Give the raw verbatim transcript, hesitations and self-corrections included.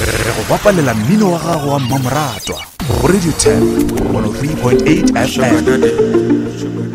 re go bapalela mmino wa gago wa mmamoratwa go radio ten one oh three point eight F M.